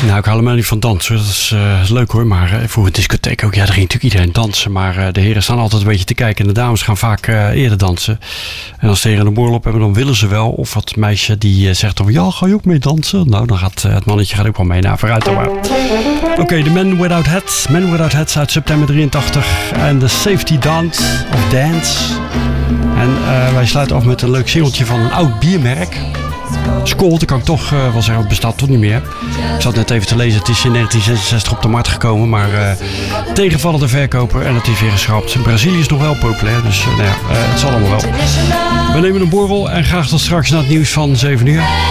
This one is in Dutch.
Nou, ik hou helemaal niet van dansen. Dat is leuk hoor, maar voor een discotheek ook. Ja, daar ging natuurlijk iedereen dansen. Maar de heren staan altijd een beetje te kijken. En de dames gaan vaak eerder dansen. En als ze tegen een borrel op hebben, dan willen ze wel. Of het meisje die zegt dan, ja, ga je ook mee dansen? Nou, dan gaat het mannetje ook wel mee. Nou, vooruit dan maar. Oké, de Men Without Hats. Men Without Hats uit september 83. En de Safety Dance of Dance. En wij sluiten af met een leuk singeltje van een oud biermerk. Skoll, dat kan ik toch wel zeggen, het bestaat toch niet meer. Ik zat net even te lezen, het is in 1966 op de markt gekomen, maar tegenvallende verkoper en het is weer geschrapt. In Brazilië is het nog wel populair, dus het zal allemaal wel. We nemen een borrel en graag tot straks na het nieuws van 7 uur.